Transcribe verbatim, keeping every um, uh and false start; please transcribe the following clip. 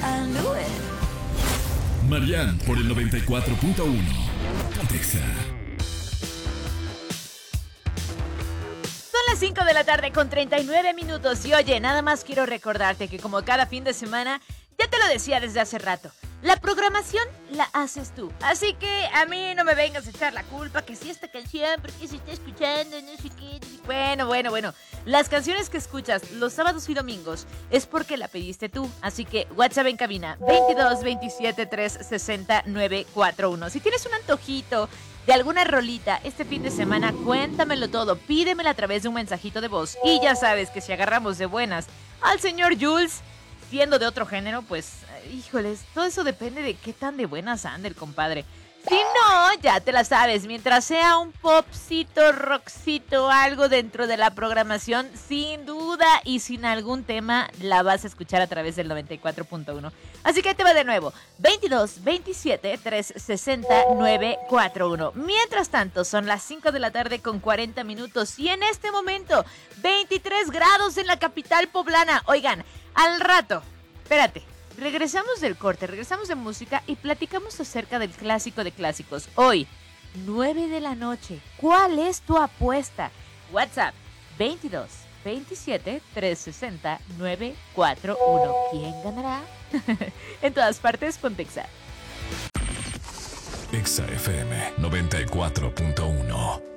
I knew it. Marian por el noventa y cuatro punto uno. Pontexa. Son las cinco de la tarde con treinta y nueve minutos y oye, nada más quiero recordarte que como cada fin de semana, ya te lo decía desde hace rato, la programación la haces tú. Así que a mí no me vengas a echar la culpa que si esta canción, porque se está escuchando, no sé qué, no sé qué. Bueno, bueno, bueno. Las canciones que escuchas los sábados y domingos es porque la pediste tú. Así que WhatsApp en cabina veintidós veintisiete trescientos sesenta nueve cuarenta y uno. Si tienes un antojito de alguna rolita este fin de semana, cuéntamelo todo. Pídemela a través de un mensajito de voz. Y ya sabes que si agarramos de buenas al señor Jules, siendo de otro género, pues, híjoles, todo eso depende de qué tan de buenas ande el compadre. Si no, ya te la sabes, mientras sea un popcito, rockcito, algo dentro de la programación, sin duda y sin algún tema, la vas a escuchar a través del noventa y cuatro punto uno. Así que ahí te va de nuevo, veintidós veintisiete trescientos sesenta nueve cuarenta y uno. Mientras tanto, son las cinco de la tarde con cuarenta minutos y en este momento, veintitrés grados en la capital poblana. Oigan, al rato, espérate. Regresamos del corte, regresamos de música y platicamos acerca del clásico de clásicos. Hoy, nueve de la noche. ¿Cuál es tu apuesta? WhatsApp veintidós veintisiete trescientos sesenta nueve cuarenta y uno. ¿Quién ganará? En todas partes, Pontexa. Exa F M noventa y cuatro punto uno.